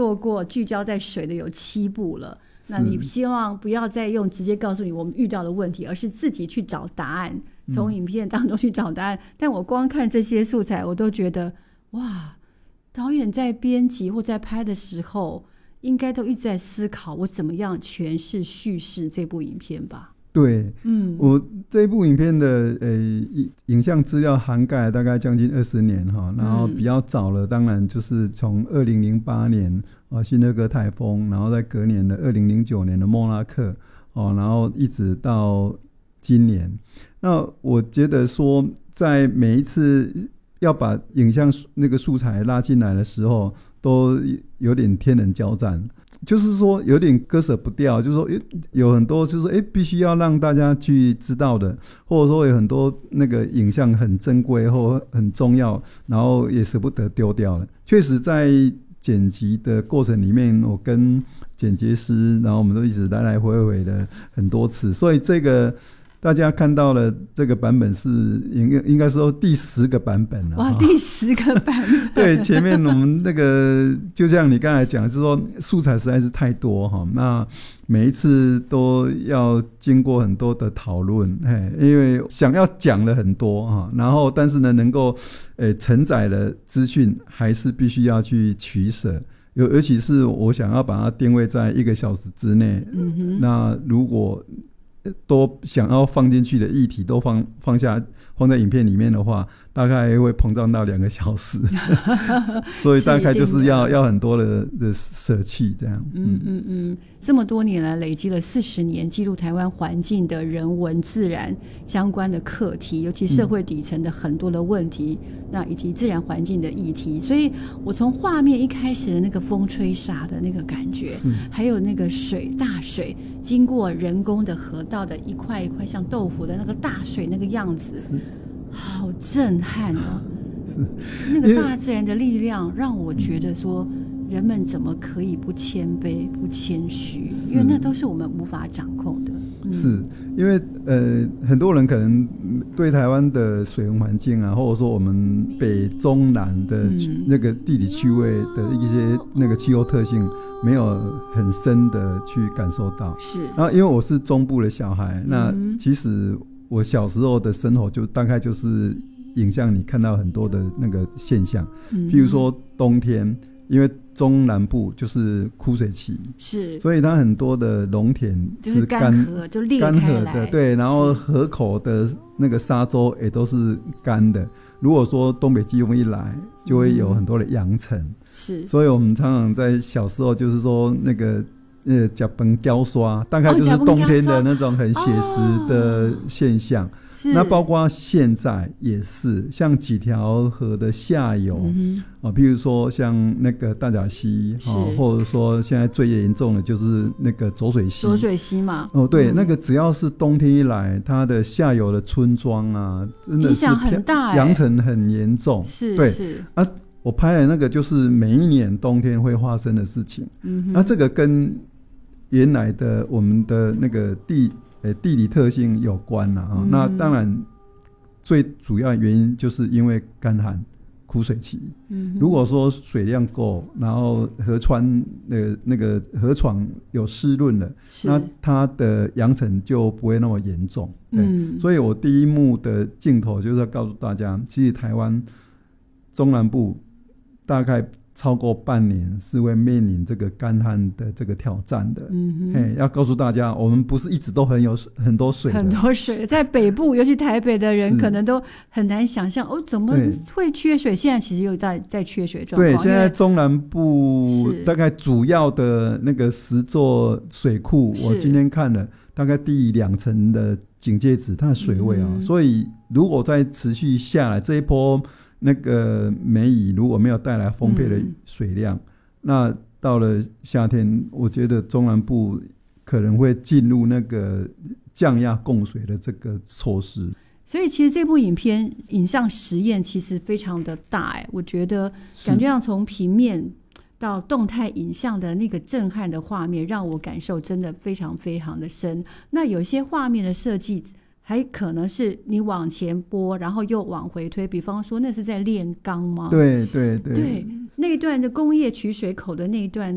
做过聚焦在水的有7部了，那你希望不要再用直接告诉你我们遇到的问题，而是自己去找答案，从影片当中去找答案。但我光看这些素材，我都觉得哇，导演在编辑或在拍的时候应该都一直在思考我怎么样诠释叙事这部影片吧。 对，我这部影片的影像资料涵盖大概将近20年哈，然后比较早了，当然就是从2008年辛德哥台风，然后在隔年的2009年的莫拉克然后一直到今年。那我觉得说，在每一次要把影像那个素材拉进来的时候，都有点天人交战。就是说有点割舍不掉，就是说有很多就是说必须要让大家去知道的，或者说有很多那个影像很珍贵或很重要，然后也舍不得丢掉了。确实在剪辑的过程里面，我跟剪接师，然后我们都一直来来回回的很多次，所以这个大家看到了这个版本是应该说第10个版本了。 哇，第10个版本对，前面我们那个就像你刚才讲，就是说素材实在是太多哈，那每一次都要经过很多的讨论，因为想要讲了很多哈，然后但是呢，能够承载的资讯还是必须要去取舍。尤其是我想要把它定位在1个小时之内，那如果都想要放进去的议题都放在影片里面的话，大概会膨胀到2个小时所以大概就是要很多的舍弃这样。 这么多年来累积了40年记录台湾环境的人文自然相关的课题，尤其社会底层的很多的问题，那以及自然环境的议题。所以我从画面一开始的那个风吹沙的那个感觉，还有那个大水经过人工的河道的一块一块像豆腐的那个大水那个样子，好震撼哦！那个大自然的力量让我觉得说，人们怎么可以不谦卑、不谦虚？因为那都是我们无法掌控的。 是因为很多人可能对台湾的水文环境啊，或者说我们北中南的那个地理区位的一些那个气候特性，没有很深的去感受到。是，然后因为我是中部的小孩，那其实我小时候的生活就大概就是影像你看到很多的那个现象，譬如说冬天，因为中南部就是枯水期，是，所以它很多的农田是干涸，就裂开来， 干涸的，对，然后河口的那个沙洲也都是干的。如果说东北季风一来，就会有很多的扬尘，是，所以我们常常在小时候就是说那个吃饭胶刷，大概就是冬天的那种很写实的现象。那包括现在也是，像几条河的下游譬如说像那个大甲溪或者说现在最严重的就是那个浊水溪嘛。 对，那个只要是冬天一来，它的下游的村庄啊，真的是影响很大， 扬尘很严重。是，对啊，我拍的那个就是每一年冬天会发生的事情。那这个跟原来的我们的那个地理特性有关啊，那当然最主要原因就是因为干旱枯水期。如果说水量够，然后河川那个河床有湿润了，那它的扬尘就不会那么严重。所以我第一幕的镜头就是要告诉大家，其实台湾中南部大概超过半年是会面临这个干旱的这个挑战的。要告诉大家，我们不是一直都很多水的， 很多水在北部，尤其台北的人可能都很难想象怎么会缺水。现在其实又在缺水状况。 对，现在中南部大概主要的那个10座水库，我今天看了大概第2层的警戒值，它的水位所以如果再持续下来，这一波那个梅雨如果没有带来丰沛的水量，那到了夏天，我觉得中南部可能会进入那个降压供水的这个措施。 所以其实这部影片影像实验其实非常的大，我觉得感觉上从平面到动态影像的那个震撼的画面，让我感受真的非常非常的深。那有些画面的设计还可能是你往前拨，然后又往回推，比方说那是在炼钢吗？ 对， 那一段的工业取水口的那一段